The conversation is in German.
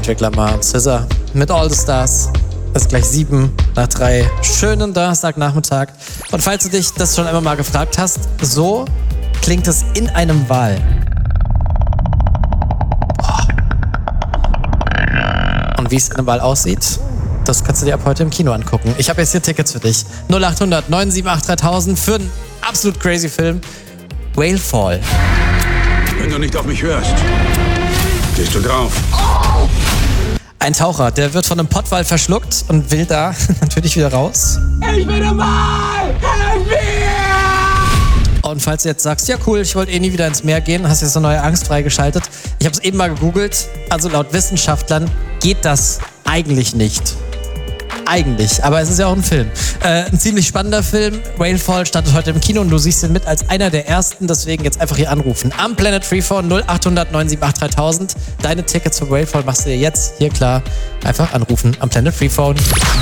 Kendrick Lamar und SZA mit All the Stars. Es ist gleich 7 nach 3. Schönen Donnerstagnachmittag. Und falls du dich das schon einmal mal gefragt hast, so klingt es in einem Wal. Und wie es in einem Wal aussieht, das kannst du dir ab heute im Kino angucken. Ich habe jetzt hier Tickets für dich. 0800 978 3000 für einen absolut crazy Film. Whale Fall. Wenn du nicht auf mich hörst, gehst du drauf. Ein Taucher, der wird von einem Pottwal verschluckt und will da natürlich wieder raus. Ich bin ein Wal! Helf mir! Und falls du jetzt sagst, ja cool, ich wollte nie wieder ins Meer gehen, hast jetzt eine neue Angst freigeschaltet. Ich habe es eben mal gegoogelt. Also laut Wissenschaftlern geht das eigentlich nicht. Eigentlich, aber es ist ja auch ein Film. Ein ziemlich spannender Film. Whale Fall startet heute im Kino und du siehst ihn mit als einer der ersten. Deswegen jetzt einfach hier anrufen. Am Planet Freephone 0800 978 3000. Deine Tickets für Whale Fall machst du dir jetzt hier klar. Einfach anrufen am Planet Freephone.